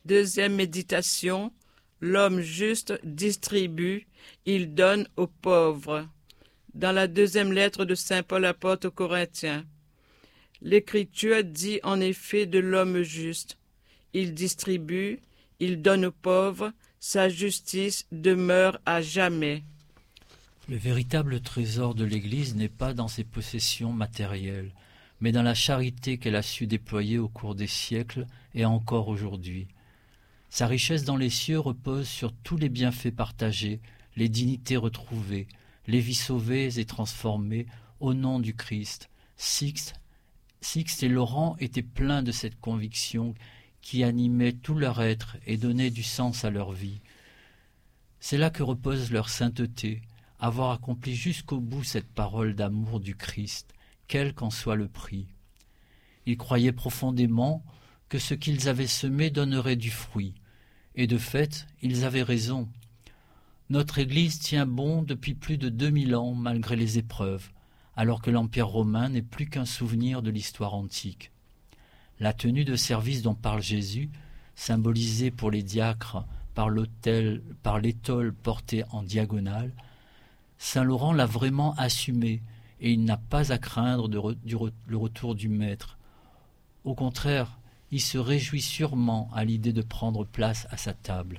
Deuxième méditation, l'homme juste distribue, il donne aux pauvres. Dans la deuxième lettre de saint Paul apôtre aux Corinthiens, l'Écriture dit en effet de l'homme juste, il distribue, il donne aux pauvres, sa justice demeure à jamais. Le véritable trésor de l'Église n'est pas dans ses possessions matérielles, mais dans la charité qu'elle a su déployer au cours des siècles et encore aujourd'hui. Sa richesse dans les cieux repose sur tous les bienfaits partagés, les dignités retrouvées, les vies sauvées et transformées au nom du Christ. Sixte et Laurent étaient pleins de cette conviction qui animait tout leur être et donnait du sens à leur vie. C'est là que repose leur sainteté, avoir accompli jusqu'au bout cette parole d'amour du Christ, quel qu'en soit le prix. Ils croyaient profondément que ce qu'ils avaient semé donnerait du fruit, et de fait, ils avaient raison. Notre Église tient bon depuis plus de 2000 ans malgré les épreuves, alors que l'Empire romain n'est plus qu'un souvenir de l'histoire antique. La tenue de service dont parle Jésus, symbolisée pour les diacres par l'étole portée en diagonale, saint Laurent l'a vraiment assumée et il n'a pas à craindre le retour du Maître. Au contraire, il se réjouit sûrement à l'idée de prendre place à sa table.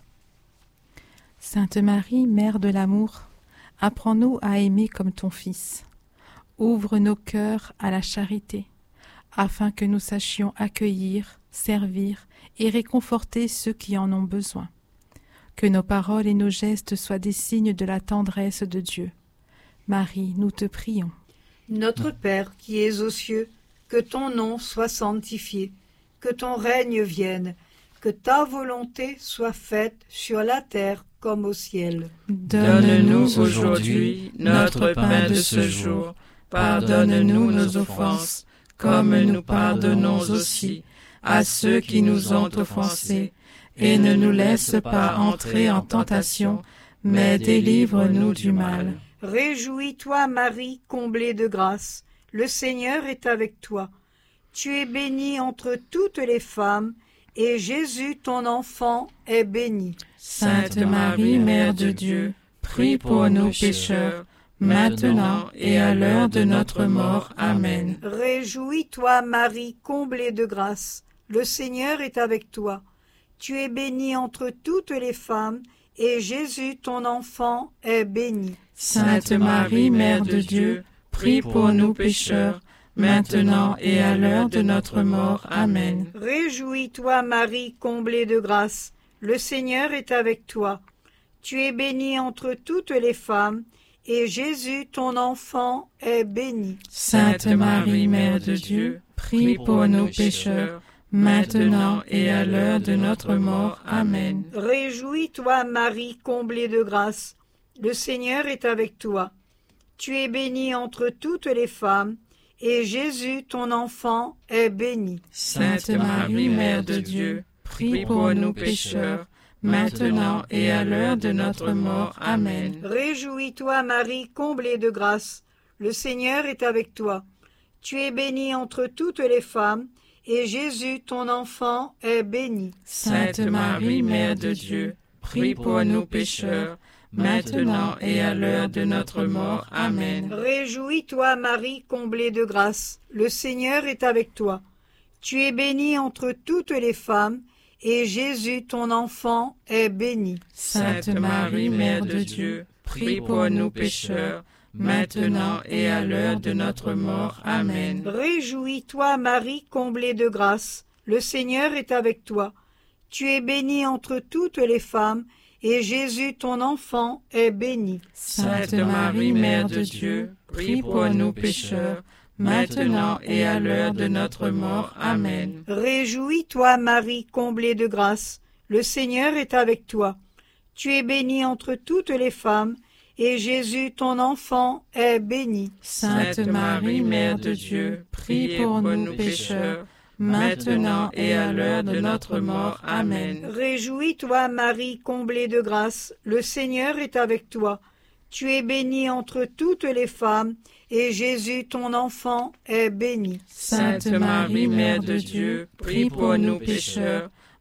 Sainte Marie, Mère de l'amour, apprends-nous à aimer comme ton Fils. Ouvre nos cœurs à la charité, afin que nous sachions accueillir, servir et réconforter ceux qui en ont besoin. Que nos paroles et nos gestes soient des signes de la tendresse de Dieu. Marie, nous te prions. Notre Père qui es aux cieux, que ton nom soit sanctifié, que ton règne vienne, que ta volonté soit faite sur la terre comme au ciel. Donne-nous aujourd'hui notre pain de ce jour. Pardonne-nous nos offenses, comme nous pardonnons aussi à ceux qui nous ont offensés. Et ne nous laisse pas entrer en tentation, mais délivre-nous du mal. Réjouis-toi, Marie, comblée de grâce, le Seigneur est avec toi. Tu es bénie entre toutes les femmes, et Jésus, ton enfant, est béni. Sainte Marie, Mère de Dieu, prie pour nous pécheurs, maintenant et à l'heure de notre mort. Amen. Réjouis-toi, Marie, comblée de grâce, le Seigneur est avec toi. Tu es bénie entre toutes les femmes, et Jésus, ton enfant, est béni. Sainte Marie, Mère de Dieu, prie pour nous pécheurs, maintenant et à l'heure de notre mort. Amen. Réjouis-toi, Marie, comblée de grâce, le Seigneur est avec toi. Tu es bénie entre toutes les femmes, et Jésus, ton enfant, est béni. Sainte Marie, Mère de Dieu, prie pour nous pécheurs, maintenant et à l'heure de notre mort. Amen. Réjouis-toi, Marie, comblée de grâce, le Seigneur est avec toi. Tu es bénie entre toutes les femmes, et Jésus, ton enfant, est béni. Sainte Marie, Mère de Dieu, prie pour nous pécheurs, maintenant et à l'heure de notre mort. Amen. Réjouis-toi, Marie, comblée de grâce, le Seigneur est avec toi. Tu es bénie entre toutes les femmes, et Jésus, ton enfant, est béni. Sainte Marie, Mère de Dieu, prie pour nous pécheurs, maintenant et à l'heure de notre mort. Amen. Réjouis-toi, Marie, comblée de grâce, le Seigneur est avec toi. Tu es bénie entre toutes les femmes, et Jésus, ton enfant, est béni. Sainte Marie, Mère de Dieu, prie pour nous pécheurs, maintenant et à l'heure de notre mort. Amen. Réjouis-toi, Marie, comblée de grâce, le Seigneur est avec toi. Tu es bénie entre toutes les femmes, et Jésus, ton enfant, est béni. Sainte Marie, Mère de Dieu, prie pour nous pécheurs, maintenant et à l'heure de notre mort. Amen. Réjouis-toi, Marie, comblée de grâce, le Seigneur est avec toi. Tu es bénie entre toutes les femmes, et Jésus, ton enfant, est béni. Sainte Marie, Mère de Dieu, prie pour nous pécheurs, maintenant et à l'heure de notre mort. Amen. Réjouis-toi, Marie, comblée de grâce, le Seigneur est avec toi. Tu es bénie entre toutes les femmes, et Jésus, ton enfant, est béni. Sainte Marie, Mère de Dieu, prie pour nous pécheurs,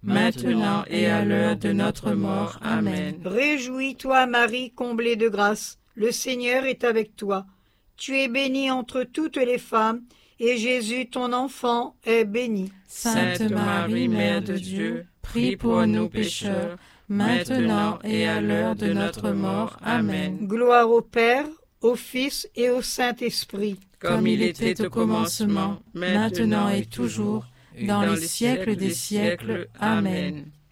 maintenant et à l'heure de notre mort. Amen. Réjouis-toi, Marie, comblée de grâce, le Seigneur est avec toi. Tu es bénie entre toutes les femmes, et Jésus, ton enfant, est béni. Sainte Marie, Mère de Dieu, prie pour nous pécheurs, maintenant et à l'heure de notre mort. Amen. Gloire au Père, au Fils et au Saint-Esprit. Comme il était au commencement, maintenant et toujours, dans les siècles des siècles. Amen.